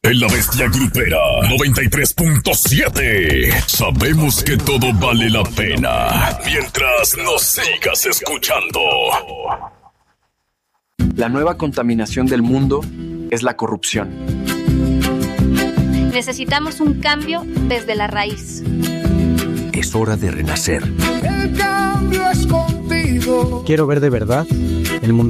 En La Bestia Grupera 93.7 sabemos que todo vale la pena mientras nos sigas escuchando. La nueva contaminación del mundo es la corrupción. Necesitamos un cambio desde la raíz. Es hora de renacer. El cambio es contigo. Quiero ver de verdad el mundo